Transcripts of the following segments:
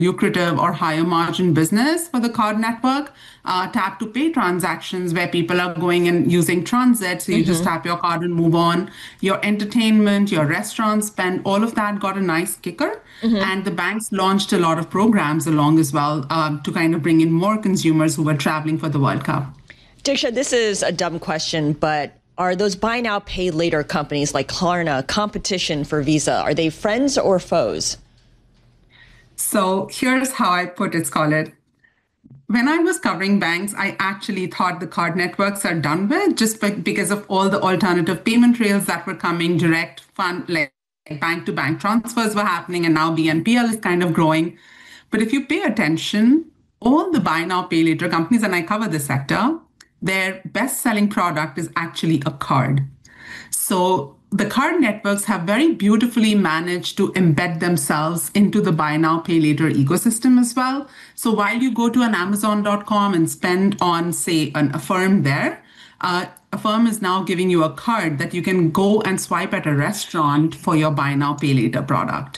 lucrative or higher margin business for the card network. Tap to pay transactions where people are going and using transit. So you just tap your card and move on. Your entertainment, your restaurant spend, all of that got a nice kicker. And the banks launched a lot of programs along as well to kind of bring in more consumers who were traveling for the World Cup. Diksha, this is a dumb question, but are those buy now, pay later companies like Klarna competition for Visa? Are they friends or foes? So here's how I put it, Scarlett. When I was covering banks, I actually thought the card networks are done with just because of all the alternative payment rails that were coming, direct fund, like bank-to-bank transfers were happening, and now BNPL is kind of growing. But if you pay attention, all the buy now, pay later companies, and I cover the sector, their best-selling product is actually a card. So the card networks have very beautifully managed to embed themselves into the buy now, pay later ecosystem as well. So while you go to an Amazon.com and spend on, say, an Affirm there, Affirm is now giving you a card that you can go and swipe at a restaurant for your buy now, pay later product.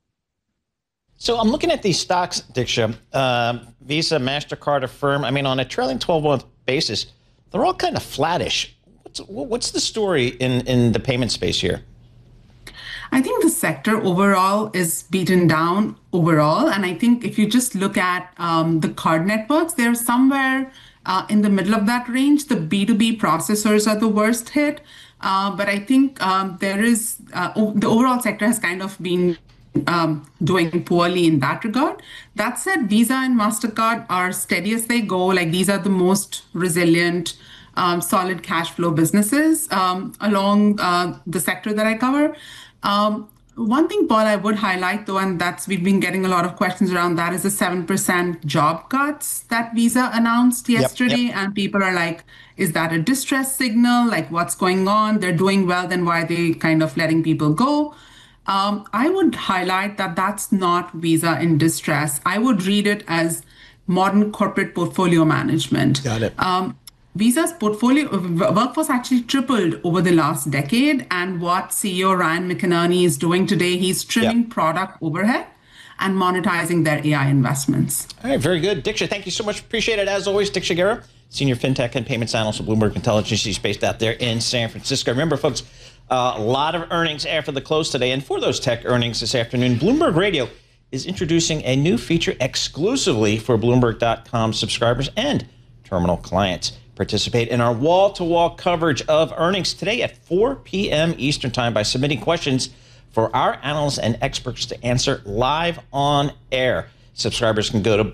So I'm looking at these stocks, Diksha, Visa, MasterCard, Affirm. I mean, on a trailing 12-month basis, they're all kind of flattish. What's the story in the payment space here? I think the sector overall is beaten down overall. And I think if you just look at the card networks, they're somewhere in the middle of that range. The B2B processors are the worst hit. But I think there is the overall sector has kind of been doing poorly in that regard. That said, Visa and MasterCard are steady as they go. Like these are the most resilient, solid cash flow businesses along the sector that I cover. One thing, Paul, I would highlight though, and we've been getting a lot of questions around that, is the 7% job cuts that Visa announced yesterday. And people are like, is that a distress signal? Like what's going on? They're doing well, then why are they kind of letting people go? I would highlight that that's not Visa in distress. I would read it as modern corporate portfolio management. Got it. Visa's portfolio workforce actually tripled over the last decade. And what CEO Ryan McInerney is doing today, he's trimming product overhead and monetizing their AI investments. All right, very good. Diksha, thank you so much. Appreciate it. As always, Diksha Gera, Senior FinTech and Payments Analyst at Bloomberg Intelligence. He's based out there in San Francisco. Remember, folks, a lot of earnings after the close today. And for those tech earnings this afternoon, Bloomberg Radio is introducing a new feature exclusively for Bloomberg.com subscribers and terminal clients. Participate in our wall-to-wall coverage of earnings today at 4 p.m. Eastern Time by submitting questions for our analysts and experts to answer live on air. Subscribers can go to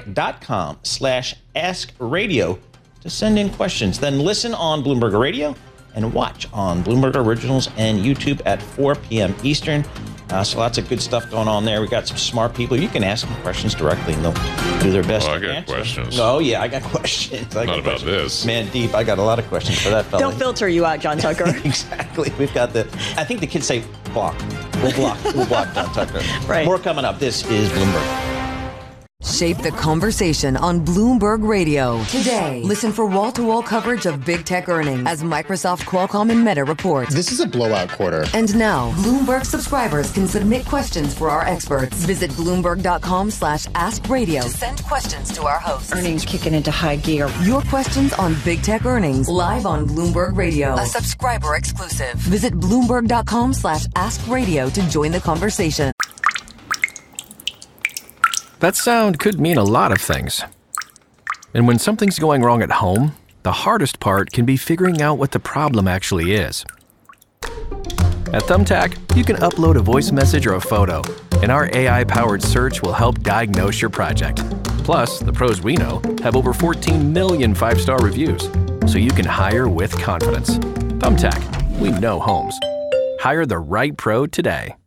Bloomberg.com/AskRadio to send in questions. Then listen on Bloomberg Radio and watch on Bloomberg Originals and YouTube at 4 p.m. Eastern. So lots of good stuff going on there. We got some smart people. You can ask them questions directly, and they'll do their best to answer. I got questions. Oh, yeah, I got questions. Not about this. Man, deep. I got a lot of questions for that fella. They'll filter you out, John Tucker. Exactly. We've got I think the kids say block. We'll block John Tucker. Right. More coming up. This is Bloomberg. Shape the conversation on Bloomberg Radio. Today, listen for wall-to-wall coverage of big tech earnings as Microsoft, Qualcomm, and Meta report. This is a blowout quarter. And now, Bloomberg subscribers can submit questions for our experts. Visit Bloomberg.com/AskRadio to send questions to our hosts. Earnings kicking into high gear. Your questions on big tech earnings live on Bloomberg Radio. A subscriber exclusive. Visit Bloomberg.com/AskRadio to join the conversation. That sound could mean a lot of things. And when something's going wrong at home, the hardest part can be figuring out what the problem actually is. At Thumbtack, you can upload a voice message or a photo, and our AI-powered search will help diagnose your project. Plus, the pros we know have over 14 million five-star reviews, so you can hire with confidence. Thumbtack, we know homes. Hire the right pro today.